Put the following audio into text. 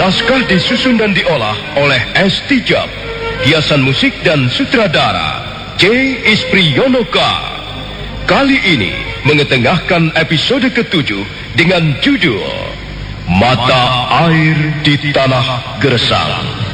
Naskah disusun dan diolah oleh S. Tijab. Hiasan musik dan sutradara C. Ispriyonoka. Kali ini mengetengahkan episode ke-7 dengan judul Mata Air di Tanah Gersang.